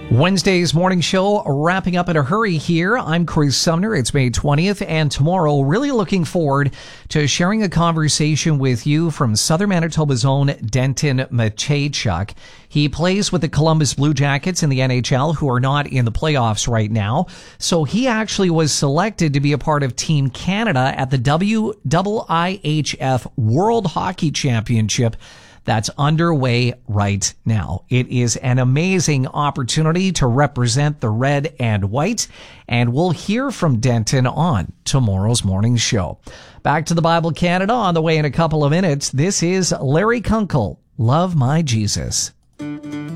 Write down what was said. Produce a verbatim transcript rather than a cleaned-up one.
Wednesday's morning show wrapping up in a hurry here. I'm Chris Sumner. It's May twentieth, and tomorrow, really looking forward to sharing a conversation with you from Southern Manitoba's own Denton Mateychuk. He plays with the Columbus Blue Jackets in the N H L, who are not in the playoffs right now. So he actually was selected to be a part of Team Canada at the W I H F World Hockey Championship that's underway right now. It is an amazing opportunity to represent the red and white, and we'll hear from Denton on tomorrow's morning show. Back to the Bible Canada on the way in a couple of minutes. This is Larry Kunkel, Love My Jesus.